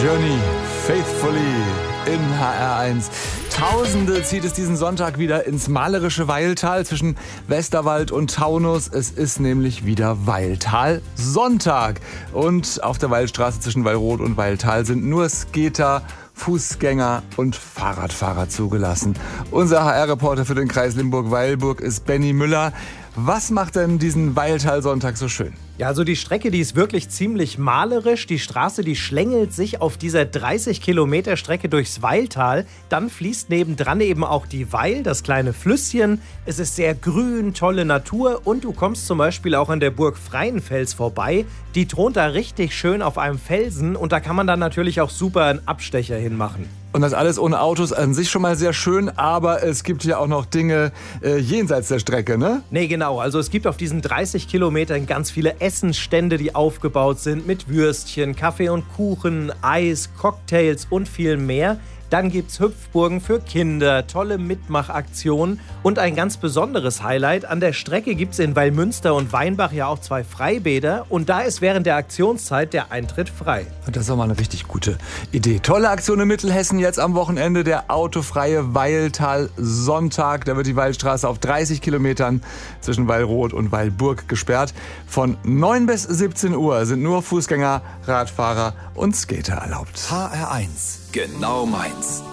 Journey, Faithfully in HR1. Tausende zieht es diesen Sonntag wieder ins malerische Weiltal zwischen Westerwald und Taunus. Es ist nämlich wieder Weiltal-Sonntag. Und auf der Waldstraße zwischen Weilroth und Weiltal sind nur Skater, Fußgänger und Fahrradfahrer zugelassen. Unser HR-Reporter für den Kreis Limburg-Weilburg ist Benny Müller. Was macht denn diesen Weiltal-Sonntag so schön? Ja, also die Strecke, die ist wirklich ziemlich malerisch. Die Straße, die schlängelt sich auf dieser 30 Kilometer Strecke durchs Weiltal. Dann fließt nebendran eben auch die Weil, das kleine Flüsschen. Es ist sehr grün, tolle Natur und du kommst zum Beispiel auch an der Burg Freienfels vorbei. Die thront da richtig schön auf einem Felsen und da kann man dann natürlich auch super einen Abstecher hinmachen. Und das alles ohne Autos, an sich schon mal sehr schön, aber es gibt ja auch noch Dinge jenseits der Strecke, ne? Nee, genau. Also es gibt auf diesen 30 Kilometern ganz viele Essensstände, die aufgebaut sind mit Würstchen, Kaffee und Kuchen, Eis, Cocktails und viel mehr. Dann gibt's Hüpfburgen für Kinder, tolle Mitmachaktionen und ein ganz besonderes Highlight. An der Strecke gibt's in Weilmünster und Weinbach ja auch 2 Freibäder und da ist während der Aktionszeit der Eintritt frei. Das ist doch mal eine richtig gute Idee. Tolle Aktion in Mittelhessen jetzt am Wochenende, der autofreie Weiltal-Sonntag. Da wird die Weilstraße auf 30 Kilometern zwischen Weilroth und Weilburg gesperrt. Von 9 bis 17 Uhr sind nur Fußgänger, Radfahrer und Skater erlaubt. HR1, genau meins.